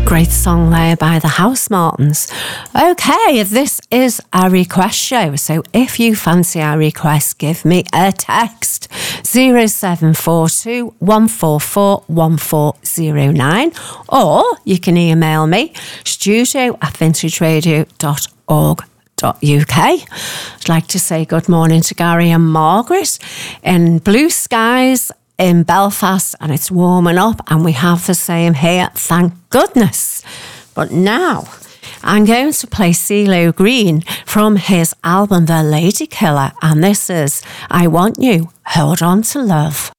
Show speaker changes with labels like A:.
A: Great song there by the House Martins. Okay, this is a request show, so if you fancy our request, give me a text 0742 144 1409, or you can email me studio@vintageradio.org.uk. I'd like to say good morning to Gary and Margaret in blue skies in Belfast, and it's warming up, and we have the same here, thank goodness. But now I'm going to play CeeLo Green from his album The Lady Killer, and this is I Want You, Hold On to Love.